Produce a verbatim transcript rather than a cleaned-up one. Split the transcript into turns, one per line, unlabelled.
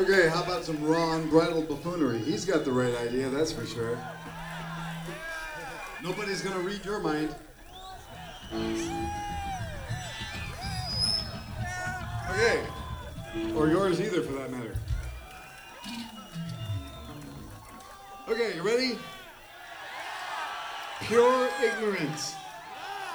Okay, how about some raw, unbridled buffoonery? He's got the right idea, that's for sure. Nobody's gonna read your mind. Okay. Or yours either, for that matter. Okay, you ready? Pure ignorance.